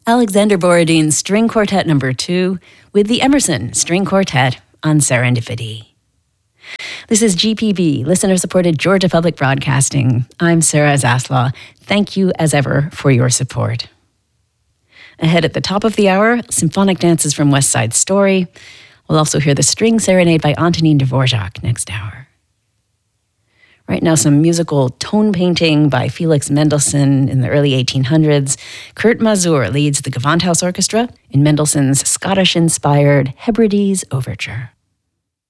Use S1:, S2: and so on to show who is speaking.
S1: Alexander Borodin's String Quartet No. 2 with the Emerson String Quartet on Serendipity. This is GPB, listener-supported Georgia Public Broadcasting. I'm Sarah Zaslaw. Thank you, as ever, for your support. Ahead at the top of the hour, symphonic dances from West Side Story. We'll also hear the String Serenade by Antonin Dvorak next hour. Right now, some musical tone painting by Felix Mendelssohn in the early 1800s. Kurt Masur leads the Gewandhaus Orchestra in Mendelssohn's Scottish-inspired Hebrides Overture.